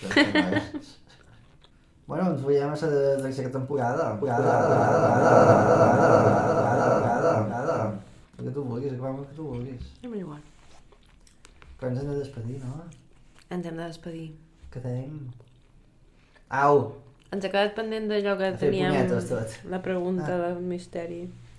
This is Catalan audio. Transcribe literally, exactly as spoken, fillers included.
Bueno, ens veiem a la tercera temporada. Temporada. Que tu vulguis, acabem que tu vulguis. A mi igual. Però ens hem de despedir, no? Ens hem de despedir. Quedem... Au! Ens ha quedat pendent d'allò que A fer teníem punyetes, tot. la pregunta Ah. del misteri.